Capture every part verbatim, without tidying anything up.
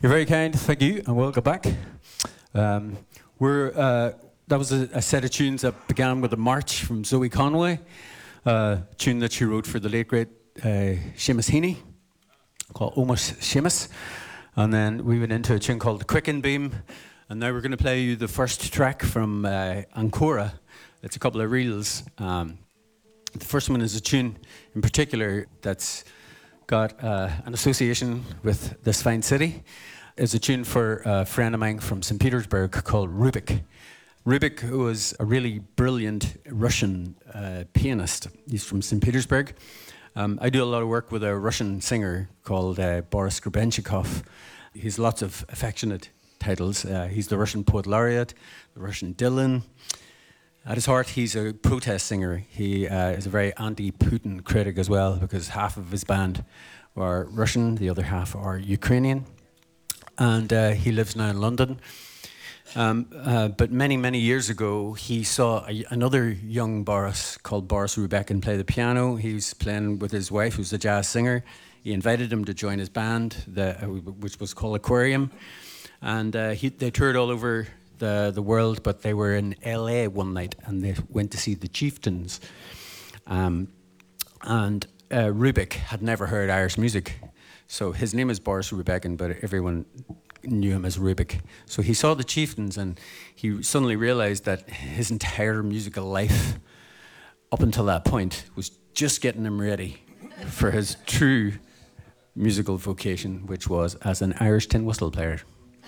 You're very kind, thank you, and welcome back. Um, we're, uh, that was a, a set of tunes that began with a march from Zoe Conway, a tune that she wrote for the late great uh, Seamus Heaney, called Almost Seamus. And then we went into a tune called The Quicken Beam, and now we're going to play you the first track from uh, Ancora. It's a couple of reels. Um, the first one is a tune in particular that's got uh, an association with this fine city. It's a tune for a friend of mine from Saint Petersburg called Rubik. Rubik was a really brilliant Russian uh, pianist. He's from Saint Petersburg. Um, I do a lot of work with a Russian singer called uh, Boris Grebenshchikov. He has lots of affectionate titles. Uh, he's the Russian poet laureate, the Russian Dylan. At his heart, he's a protest singer. He uh, is a very anti-Putin critic as well, because half of his band are Russian, the other half are Ukrainian. And uh, he lives now in London. Um, uh, but many, many years ago, he saw a, another young Boris called Boris Rubekin play the piano. He was playing with his wife, who's a jazz singer. He invited him to join his band, the, uh, which was called Aquarium. And uh, he, they toured all over the, the world, but they were in L A one night, and they went to see the Chieftains. Um, and uh, Rubik had never heard Irish music. So his name is Boris Rubekin, but everyone knew him as Rubik. So he saw the Chieftains, and he suddenly realized that his entire musical life, up until that point, was just getting him ready for his true musical vocation, which was as an Irish tin whistle player.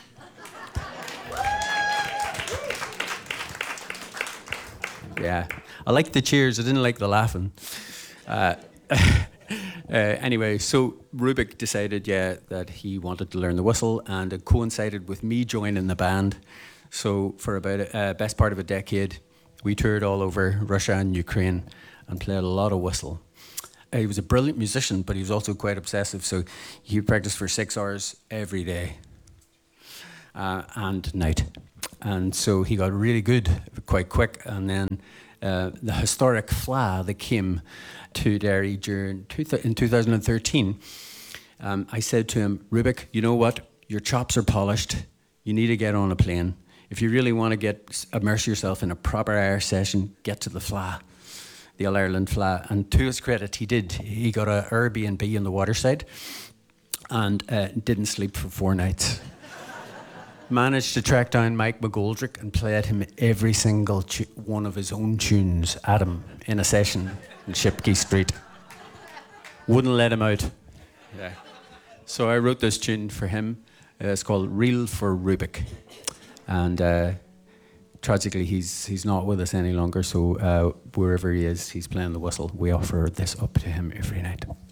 Yeah, I liked the cheers, I didn't like the laughing. Uh, Uh, anyway, so Rubik decided, yeah, that he wanted to learn the whistle, and it coincided with me joining the band. So for about a uh, best part of a decade, we toured all over Russia and Ukraine and played a lot of whistle. Uh, he was a brilliant musician, but he was also quite obsessive. So he practiced for six hours every day uh, and night. And so he got really good quite quick. And then uh, the historic Fleadh that came to Derry during two th- in two thousand thirteen, um, I said to him, Rubik, you know what? Your chops are polished. You need to get on a plane. If you really want to get immerse yourself in a proper Irish session, get to the Fleadh, the All-Ireland Fleadh. And to his credit, he did. He got an Airbnb in the waterside and uh, didn't sleep for four nights. Managed to track down Mike McGoldrick and played him every single tu- one of his own tunes at him in a session in Shipkey Street. Wouldn't let him out. Yeah. So I wrote this tune for him. Uh, it's called Reel for Rubik. And uh, tragically, he's he's not with us any longer. So uh, wherever he is, he's playing the whistle. We offer this up to him every night.